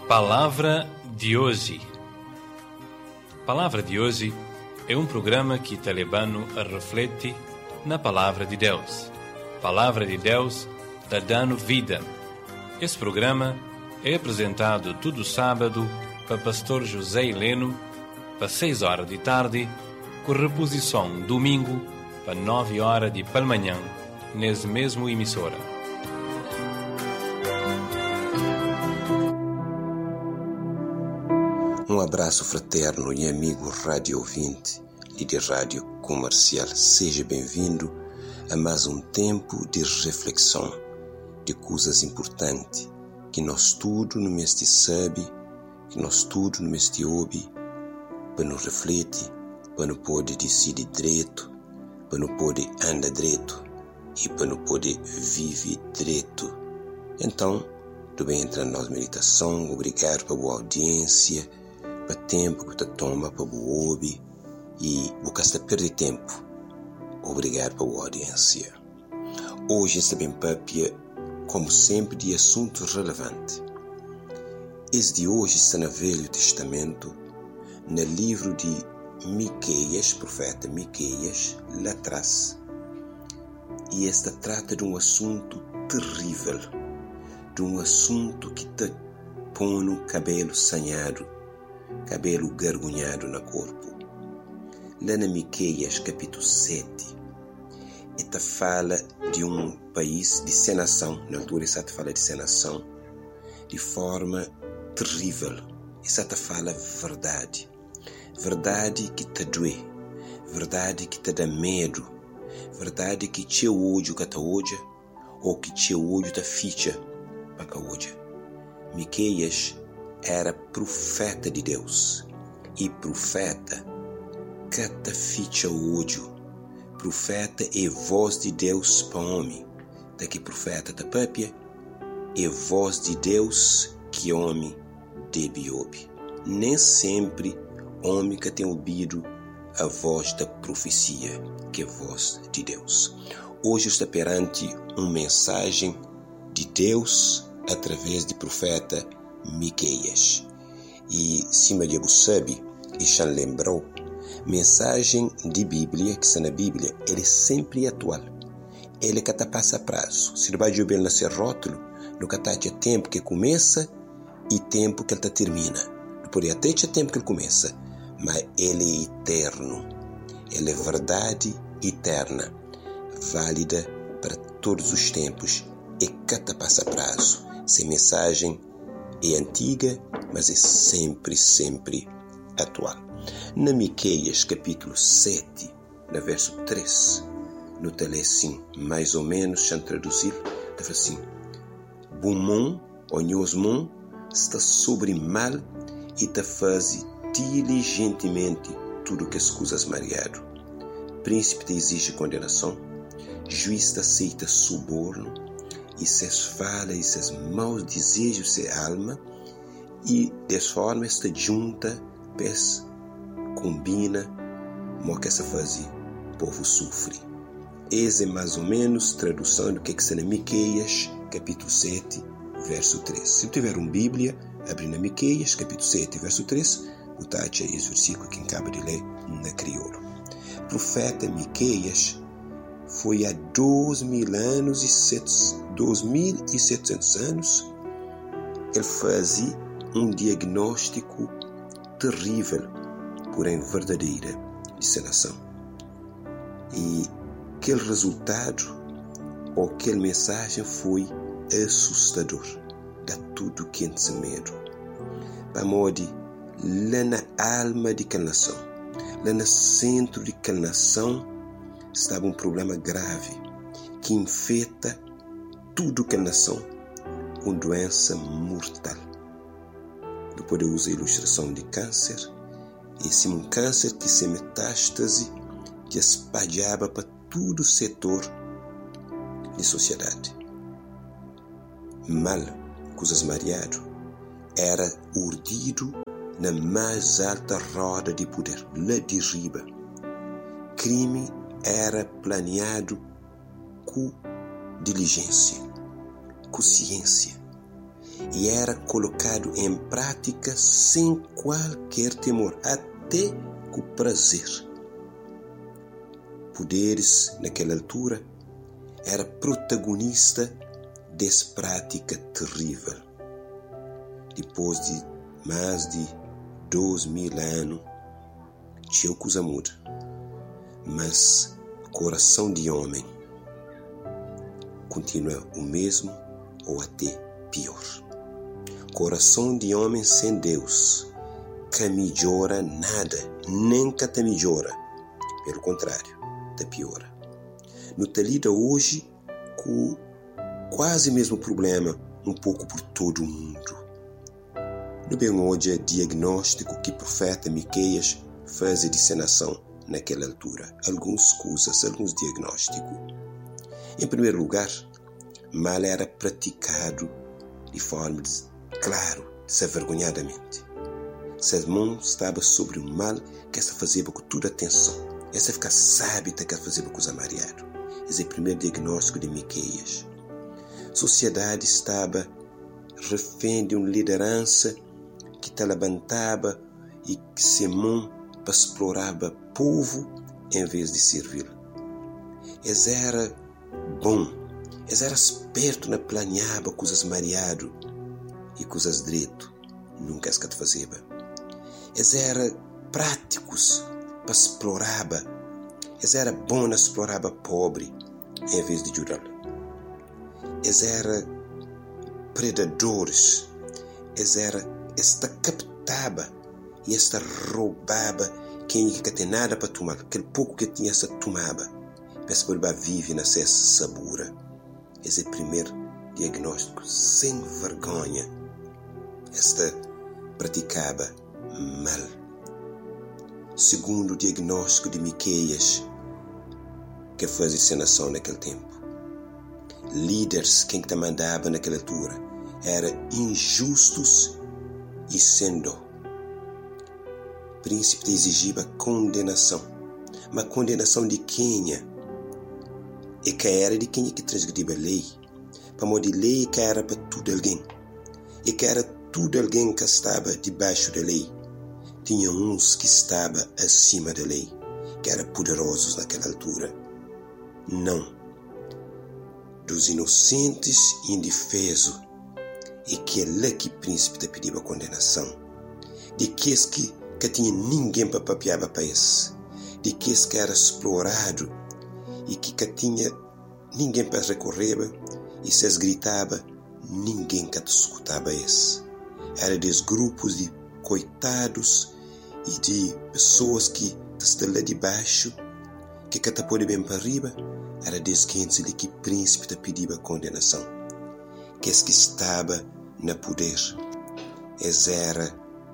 Palavra de hoje. Palavra de hoje é um programa que te leva a refletir na Palavra de Deus. Palavra de Deus está dando vida. Esse programa é apresentado todo sábado para pastor José Heleno, para 6 horas de tarde, com reposição domingo, para 9 horas de pela manhã, nesse mesmo emissora. Um abraço fraterno e amigo rádio ouvinte e de rádio comercial. Seja bem-vindo a mais um tempo de reflexão de coisas importantes que nós tudo no mês de sabe, que nós tudo no mês de ouve, para nos refletir, para não poder decidir direito, para não poder andar direito e para não poder viver direito. Então, tu bem entrar na nossa meditação. Obrigado pela boa audiência, para tempo que tu toma para boa ouvir e você perde tempo. Obrigado pela boa audiência. Hoje está bem papia, como sempre, de assuntos relevantes. Esse de hoje está no Velho Testamento, no livro de Miqueias, profeta Miqueias, lá atrás. E esta trata de um assunto terrível, de um assunto que te põe no cabelo sanhado, cabelo gargunhado no corpo. Lá na Miqueias, capítulo 7, esta fala de um país de sem nação. Na altura, essa fala de sem nação de forma terrível. Essa fala verdade. Verdade que te doe. Verdade que te dá medo. Verdade que te ódio que te odia, ou que te ódio te ficha para que odia. Miqueias era profeta de Deus, e profeta que te ficha o ódio. Profeta é voz de Deus para o homem. Daqui profeta da papia é voz de Deus que homem deve ouvir. Nem sempre homem que tem ouvido a voz da profecia, que é a voz de Deus. Hoje está perante uma mensagem de Deus através de profeta Miqueias. E se Maria sabe, e já lembrou, mensagem de Bíblia, que está na Bíblia, ele é sempre atual. Ele que está passa a prazo. Se ele vai jogar nesse rótulo, no que está tempo que começa e tempo que ele termina. Depois até tempo que ele começa, mas ele é eterno. Ele é verdade eterna, válida para todos os tempos e que passa a prazo. Essa mensagem é antiga, mas é sempre atual. Na Miqueias, capítulo 7, no verso 3, no tele assim, mais ou menos, sem traduzir, está assim: Bumon, onhosmon, está sobre mal e te faz diligentemente tudo que as coisas mareado. Príncipe te exige condenação, juiz te aceita suborno, e seus fala e seus maus desejos se alma, e dessa forma esta junta, pés, combina, mo que essa faz, povo sofre. Essa é mais ou menos tradução do que está na Miqueias, capítulo 7, verso 3. Se tiver uma Bíblia, abre na Miqueias, capítulo 7, verso 3, botate aí esse versículo que acaba de ler na crioulo. Profeta Miqueias foi há 2.700 anos, ele fazia um diagnóstico terrível, porém verdadeira, de sanação. E aquele resultado, ou aquela mensagem foi assustador. Dá tudo que é medo. Para modo, lá na alma de aquela nação, lá no centro de aquela nação, estava um problema grave que infecta tudo aquela nação com doença mortal. Depois eu uso a ilustração de câncer. Esse é um câncer que se metástase que espalhava para todo o setor de sociedade. Mal, coisas mareado, era urdido na mais alta roda de poder, lá de riba. Crime era planeado com diligência, com ciência. e era colocado em prática sem qualquer temor, até com prazer. Poderes, naquela altura, era protagonista dessa prática terrível. Depois de mais de 2000 anos, tinha coisa muda, mas o coração de homem continua o mesmo ou até pior. Coração de homem sem Deus que melhora nada, nem que te melhora, pelo contrário, te piora. No te lida hoje com quase o mesmo problema, um pouco por todo o mundo. No bem hoje é diagnóstico que o profeta Miqueias faz de cenação naquela altura. Alguns coisas, alguns diagnósticos. Em primeiro lugar, mal era praticado de forma claro, desavergonhadamente. Sua mão estava sobre o mal que essa fazia com toda atenção. Essa fica sábita que ela fazia com os amariados. Esse é o primeiro diagnóstico de Miqueias. A sociedade estava refém de uma liderança que te levantava e que se mão para explorava o povo em vez de servir. Eles era bom, eles era esperto na planeava coisas mareado e coisas direito, nunca as que te fazia. Eles era práticos para explorava, eles era bom na explorava pobre em vez de ajudar. Eles era predadores, eles era esta captava e esta roubava quem que tem nada para tomar, aquele pouco que tinha essa tomava, mas por vive na cessa sabura. Esse é o primeiro diagnóstico sem vergonha. Esta praticava mal. Segundo diagnóstico de Miqueias, que faz encenação naquele tempo. Líderes, quem te mandava naquela altura, eram injustos e sem dó. O príncipe exigia condenação. Mas condenação de quem é? E que era de quem é que transgredia a lei. Para modo de lei que era para tudo alguém. E que era tudo alguém que estava debaixo da lei. Tinha uns que estavam acima da lei, que eram poderosos naquela altura. Não. Dos inocentes e indefesos, e que é lá que o príncipe te pediu a condenação. De que tinha ninguém para papiar para esse. De que era explorado e que tinha ninguém para recorrer e se as gritava, ninguém que te escutava esse. Era dos grupos de coitados e de pessoas que estão lá debaixo, que te pôde bem para arriba, era dos gente de que o príncipe te pediu a condenação. Que estava no poder, eles era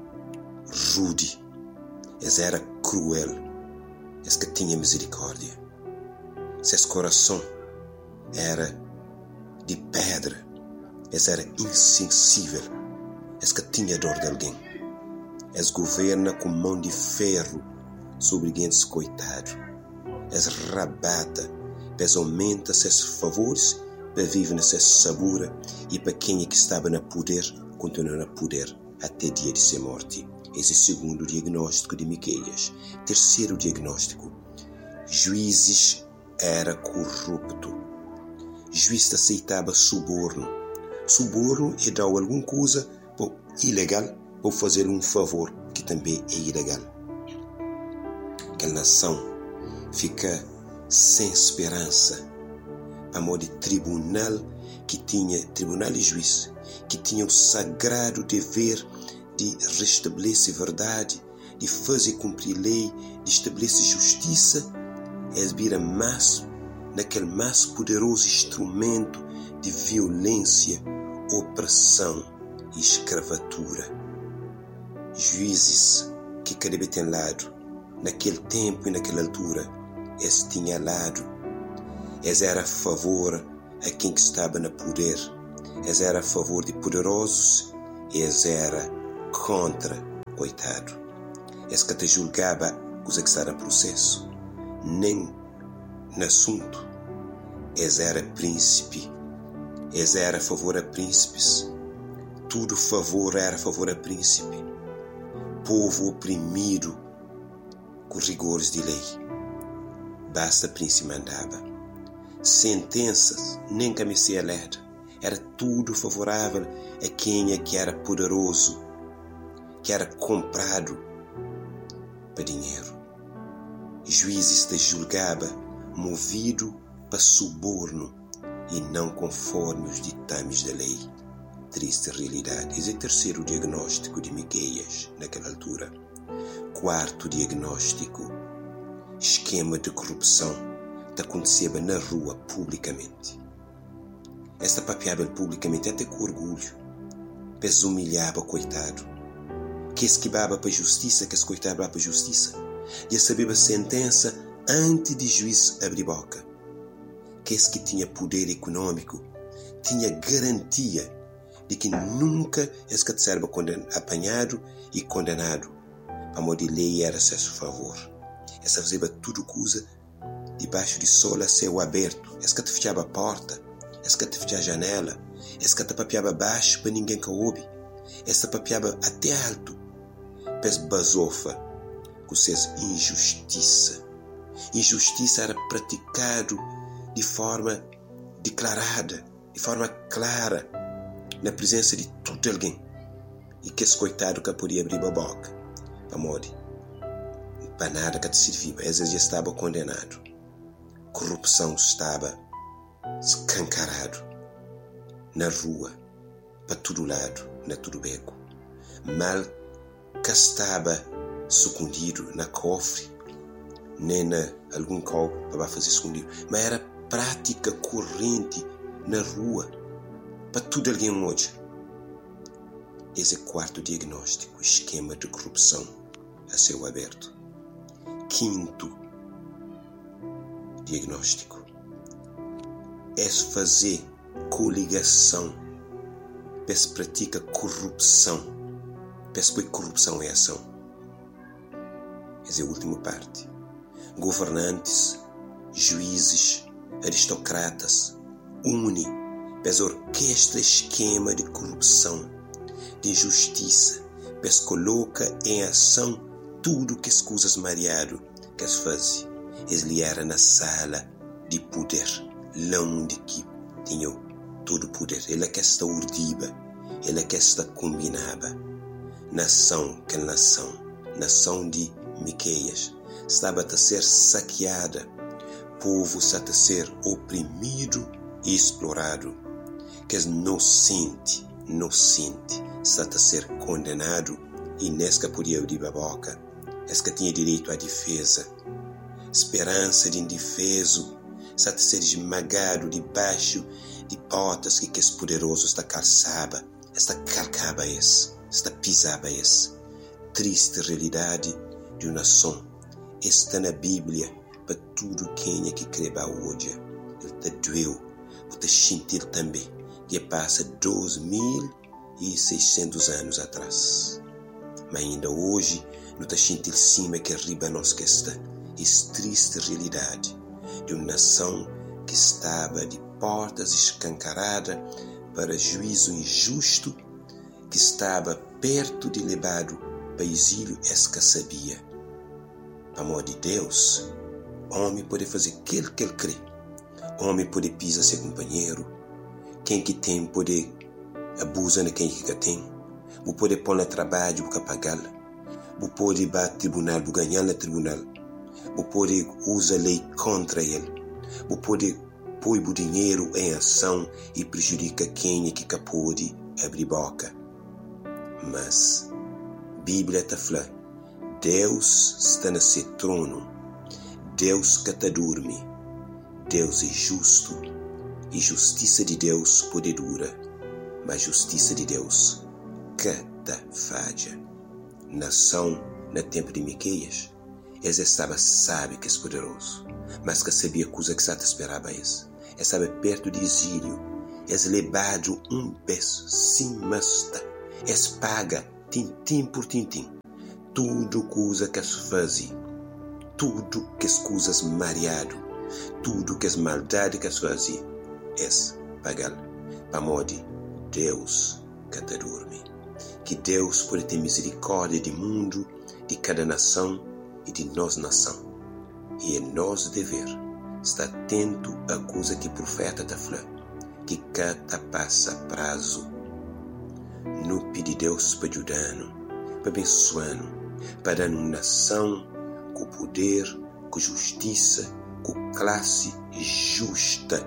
rude, eles era cruel, eles que tinha misericórdia. Seu coração era de pedra, eles era insensível, eles que tinha dor de alguém. Eles governa com mão de ferro sobre gente coitado. Eles rabata, eles aumenta seus favores, para viver nessa sabura e para quem é que estava no poder, continuar no poder até dia de sua morte. Esse é o segundo diagnóstico de Miqueias. Terceiro diagnóstico. Juízes era corrupto. Juiz aceitava suborno. Suborno é dar alguma coisa ilegal para fazer um favor que também é ilegal. Aquela nação fica sem esperança. A modo de tribunal e juiz, que tinha o sagrado dever de restabelecer verdade, de fazer cumprir lei, de estabelecer justiça, eles viram naquele mais poderoso instrumento de violência, opressão e escravatura. Juízes que cada vez tem lado, naquele tempo e naquela altura, eles tinham lado. Eles eram a favor a quem que estava no poder. Eles eram a favor de poderosos. Eles eram contra coitado. Eles que te julgava os que estavam no processo. Nem no assunto. Eles eram príncipe. Eles eram a favor a príncipes. Tudo favor era favor a príncipe, povo oprimido com rigores de lei. Basta príncipe mandava. Sentenças nem camicia lerda. Era tudo favorável a quem é que era poderoso, que era comprado para dinheiro. Juízes te julgava movido para suborno e não conforme os ditames da lei. Triste realidade. Esse é o terceiro diagnóstico de Miqueias naquela altura. Quarto diagnóstico: esquema de corrupção que acontecia na rua publicamente. Esta papiava publicamente até com orgulho, pois humilhava o coitado, que esquivava para a justiça, que escoitava para a justiça, e sabia a sentença antes de juiz abrir boca. Que esse que tinha poder econômico tinha garantia de que nunca esse que serve apanhado e condenado. A modo de lei era a seu favor. Essa fazia tudo coisa debaixo de sol a céu aberto. Esse que te fechava a porta, esse que te fechava a janela, esse que te papiava baixo para ninguém que ouve, esse que papiava até alto, pés basofa com seus injustiça. Injustiça era praticado de forma declarada, de forma clara, na presença de todo alguém, e que esse coitado que podia abrir a boca para morrer, para nada que te servia. Às vezes já estava condenado. Corrupção estava escancarado na rua, para todo lado, na todo beco. Mal que estava escondido na cofre, nem na algum copo para fazer escondido, mas era prática corrente na rua, para tudo alguém hoje. Esse é o quarto diagnóstico: esquema de corrupção a céu aberto. Quinto diagnóstico é fazer coligação, para se pratica corrupção, para se põe corrupção em ação. Essa é a última parte. Governantes, juízes, aristocratas unem para orquestra esquema de corrupção, de injustiça, para se coloca em ação tudo que as coisas mareado que as fazem. Ele era na sala de poder, lá onde que tinha todo o poder. Ele é que está urdiba, ele é que está combinava. Nação de Miqueias, estava a ser saqueada, povo estava a ser oprimido e explorado, que não sente, estava a ser condenado e nesca podia abrir a boca, esca tinha direito à defesa, esperança de indefeso, estava a ser esmagado debaixo de botas que os poderosos da calçava, esta calcava esta pisava triste realidade de uma nação. Está na Bíblia para tudo quem é que creba hoje. Ele te doeu, você sentir também, que passa 2.600 anos atrás. Mas ainda hoje, não te sentir cima que arriba nós que está. Essa triste realidade de uma nação que estava de portas escancaradas para juízo injusto, que estava perto de levado para exílio, essa sabia. Para amor de Deus, homem pode fazer aquilo que ele crê. Homem pode pisar seu companheiro. Quem que tem pode abusar de quem que tem. Você pode pôr no trabalho para pagar. Você pode ir para o tribunal para ganhar no tribunal. Você pode usar a lei contra ele. Você pode pôr o dinheiro em ação e prejudica quem que pode abrir boca. Mas a Bíblia está falando, Deus está no seu trono, Deus que está dorme, Deus é justo e justiça de Deus pode dura, mas justiça de Deus que está falha. Nação no tempo de Miqueias, eles estavam sabe que é poderoso, mas que sabia coisa que Satan esperava eles. Eles estavam perto de exílio, eles levaram peso, sim, mas eles pagam tintim por tintim tudo coisa que eles fazem, tudo que as coisas mareado, tudo que as maldades que eles fazem, eles pagam. Para amor de Deus que te dorme. Que Deus pode ter misericórdia do mundo, de cada nação e de nossa nação. E é nosso dever estar atento à coisa que o profeta está falando, que cada passa prazo. Não pedir Deus para ajudar-nos, para abençoar-nos, para dar uma nação com poder, com justiça, com classe justa,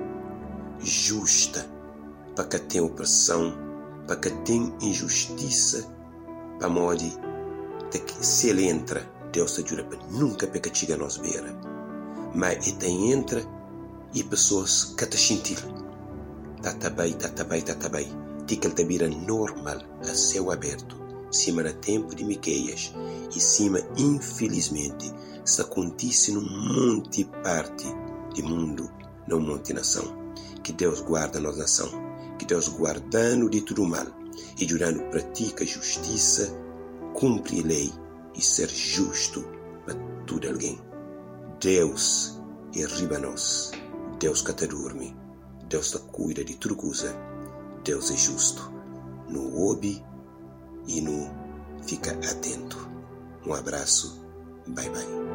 para que tenha opressão, para que tenha injustiça, para modo que se ele entra, Deus te ajuda para nunca pecar a nossa beira. Mas ele entra e pessoas que te sentir. Tá bem. Tica ele te vira normal, a céu aberto, cima no tempo de Miqueias, e cima, infelizmente, se acontece num monte de parte do mundo, num monte de nação. Que Deus guarda a nossa nação, que Deus guardando de tudo mal, e jurando pratica justiça, cumpre a lei e ser justo para todo alguém. Deus é riba nós, Deus que te dorme, Deus te cuida de tudo coisa, Deus é justo. Não ouve e não fica atento. Um abraço, bye bye.